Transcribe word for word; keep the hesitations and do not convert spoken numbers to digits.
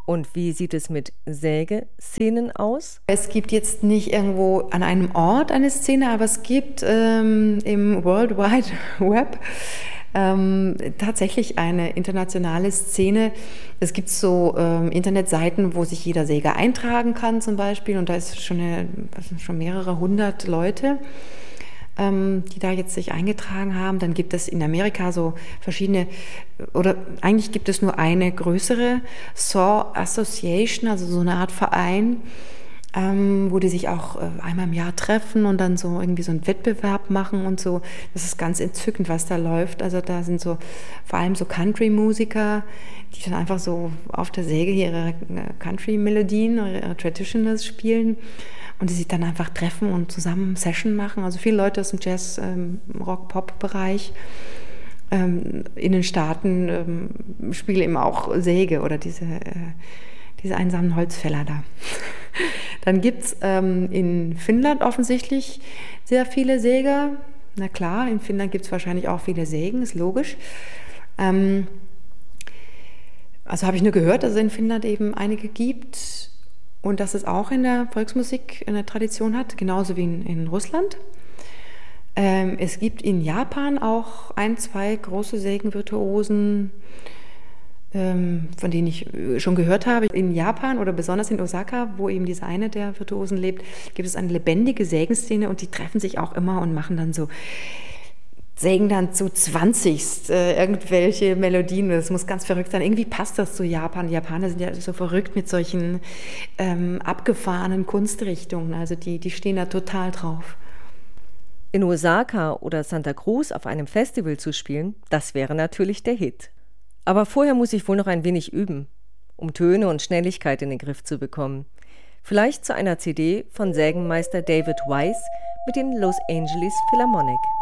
Und wie sieht es mit Sägeszenen aus? Es gibt jetzt nicht irgendwo an einem Ort eine Szene, aber es gibt ähm, im World Wide Web ähm, tatsächlich eine internationale Szene. Es gibt so ähm, Internetseiten, wo sich jeder Säger eintragen kann zum Beispiel, und da ist schon, eine, das sind schon mehrere hundert Leute, die da jetzt sich eingetragen haben. Dann gibt es in Amerika so verschiedene, oder eigentlich gibt es nur eine größere Saw Association, also so eine Art Verein, ähm, wo die sich auch äh, einmal im Jahr treffen und dann so irgendwie so einen Wettbewerb machen und so. Das ist ganz entzückend, was da läuft. Also da sind so vor allem so Country-Musiker, die dann einfach so auf der Säge ihre Country-Melodien, ihre Traditionals spielen. Und die sich dann einfach treffen und zusammen Session machen. Also viele Leute aus dem Jazz-, ähm, Rock-Pop-Bereich ähm, in den Staaten ähm, spielen eben auch Säge oder diese, äh, diese einsamen Holzfäller da. Dann gibt es ähm, in Finnland offensichtlich sehr viele Säger. Na klar, in Finnland gibt es wahrscheinlich auch viele Sägen, ist logisch. Ähm, also habe ich nur gehört, dass es in Finnland eben einige gibt. Und dass es auch in der Volksmusik eine Tradition hat, genauso wie in, in Russland. Ähm, es gibt in Japan auch ein, zwei große Sägenvirtuosen, ähm, von denen ich schon gehört habe. In Japan oder besonders in Osaka, wo eben dieser eine der Virtuosen lebt, gibt es eine lebendige Sägenszene, und die treffen sich auch immer und machen dann so, sägen dann zu zwanzigst äh, irgendwelche Melodien. Das muss ganz verrückt sein. Irgendwie passt das zu Japan. Die Japaner sind ja so verrückt mit solchen ähm, abgefahrenen Kunstrichtungen. Also die, die stehen da total drauf. In Osaka oder Santa Cruz auf einem Festival zu spielen, das wäre natürlich der Hit. Aber vorher muss ich wohl noch ein wenig üben, um Töne und Schnelligkeit in den Griff zu bekommen. Vielleicht zu einer C D von Sägenmeister David Wise mit den Los Angeles Philharmonic.